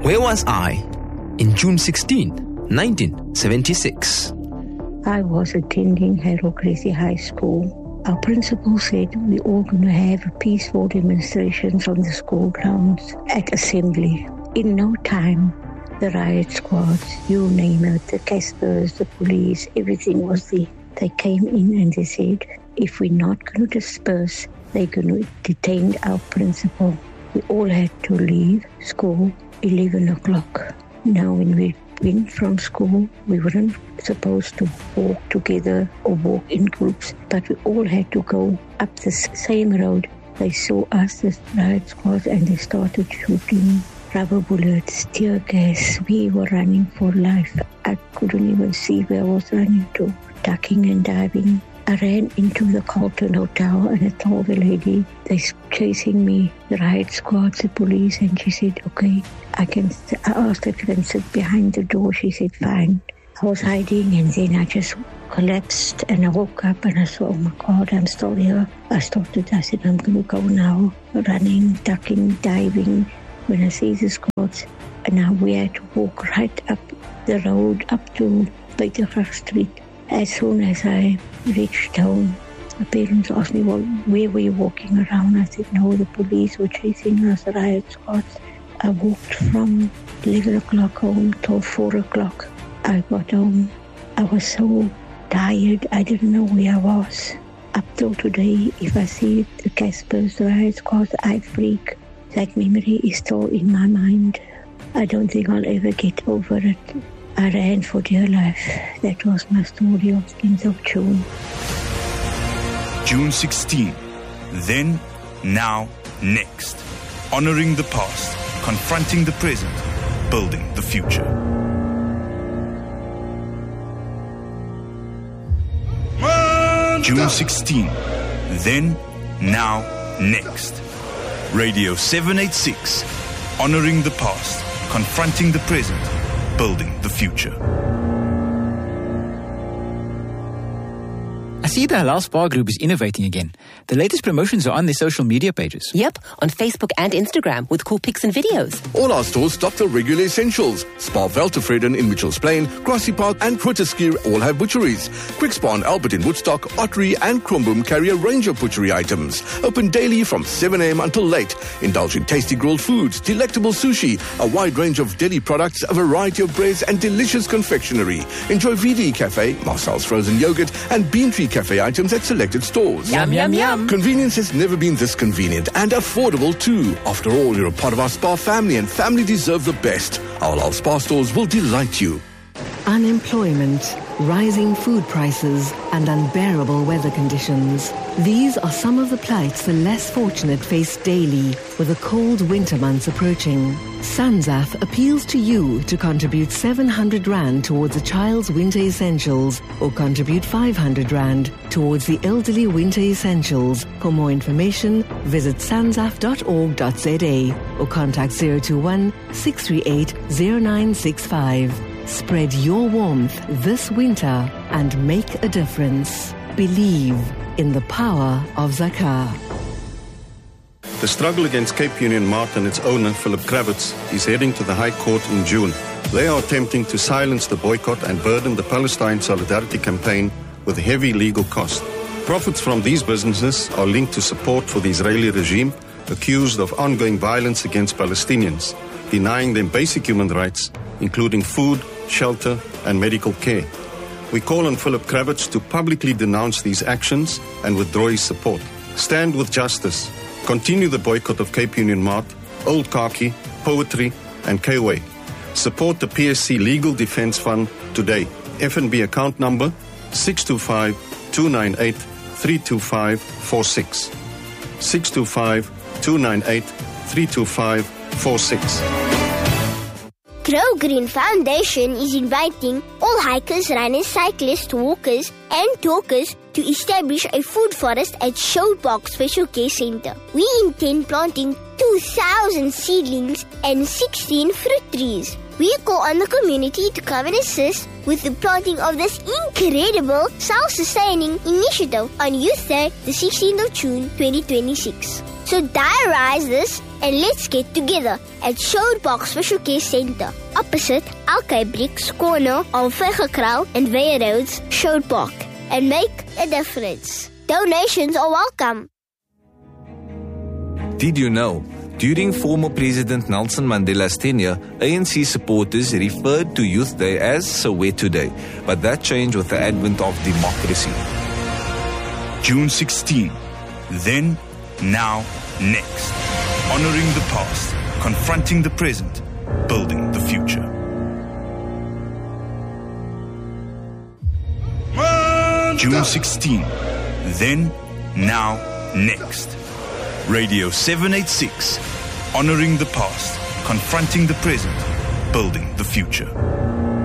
Where was I in June 16, 1976? I was attending Harold Gracie High School. Our principal said we're all going to have a peaceful demonstrations on the school grounds at assembly. In no time, the riot squads, you name it, the Caspers, the police, everything was there. They came in and they said, if we're not going to disperse, they're going to detain our principal. We all had to leave school 11 o'clock. Now when we went from school, we weren't supposed to walk together or walk in groups, but we all had to go up the same road. They saw us, the riot squad, and they started shooting rubber bullets, tear gas. We were running for life. I couldn't even see where I was running to, ducking and diving. I ran into the Carlton Hotel and I told the lady, they're chasing me, the riot squad, the police, and she said, okay, I asked her if I can sit behind the door. She said, fine. I was hiding and then I just collapsed and I woke up and I saw, oh my God, I'm still here. I said, I'm going to go now, running, ducking, diving. When I see the squads, and now we had to walk right up the road up to Buitengracht Street. As soon as I reached home, my parents asked me, well, where were you walking around? I said, no, the police were chasing us, the riot squads. I walked from 11 o'clock home till 4 o'clock. I got home. I was so tired, I didn't know where I was. Up till today, if I see the Caspers, the riot squads, I freak. That memory is still in my mind. I don't think I'll ever get over it. I ran for dear life. That was my story of 10th of June. June 16. Then, now, next. Honoring the past, confronting the present, building the future. June 16. Then, now, next. Radio 786, honoring the past, confronting the present, building the future. I see the Halal Spa Group is innovating again. The latest promotions are on their social media pages. Yep, on Facebook and Instagram with cool pics and videos. All our stores stock the regular essentials. Spa Veltevreden in Mitchells Plain, Grassy Park and Grooteskier all have butcheries. Quick Spa and Albert in Woodstock, Ottery and Kromboom carry a range of butchery items. Open daily from 7 a.m. until late. Indulge in tasty grilled foods, delectable sushi, a wide range of deli products, a variety of breads and delicious confectionery. Enjoy VD Cafe, Marcel's frozen yogurt and Bean Tree Cafe items at selected stores. Yum, yum, yum. Convenience has never been this convenient and affordable too. After all, you're a part of our spa family and family deserve the best. Our spa stores will delight you. Unemployment, rising food prices, and unbearable weather conditions. These are some of the plights the less fortunate face daily with the cold winter months approaching. SANZAF appeals to you to contribute 700 Rand towards a child's winter essentials or contribute 500 Rand towards the elderly winter essentials. For more information, visit sanzaf.org.za or contact 021 638 0965. Spread your warmth this winter and make a difference. Believe in the power of Zakah. The struggle against Cape Union Mart and its owner, Philip Kravitz, is heading to the High Court in June. They are attempting to silence the boycott and burden the Palestine Solidarity Campaign with heavy legal costs. Profits from these businesses are linked to support for the Israeli regime, accused of ongoing violence against Palestinians, denying them basic human rights, including food, shelter, and medical care. We call on Philip Kravitz to publicly denounce these actions and withdraw his support. Stand with justice. Continue the boycott of Cape Union Mart, Old Khaki, Poetry, and K-Way. Support the PSC Legal Defence Fund today. FNB account number 625-298-32546. 625-298-32546. Grow Green Foundation is inviting all hikers, runners, cyclists, walkers and talkers to establish a food forest at Showbox Special Care Center. We intend planting 2,000 seedlings and 16 fruit trees. We call on the community to come and assist with the planting of this incredible self-sustaining initiative on Youth Day, the 16th of June 2026. So diarize this and let's get together at Showbox Special Care Center, opposite Alkay Bricks, corner of Vegekraal and Weyer Roads, Showd Park, and make a difference. Donations are welcome. Did you know? During former President Nelson Mandela's tenure, ANC supporters referred to Youth Day as Soweto Day, but that changed with the advent of democracy. June 16. Then, now, next. Honoring the past, confronting the present, building the future. June 16. Then, now, next. Radio 786. Honoring the past, confronting the present, building the future.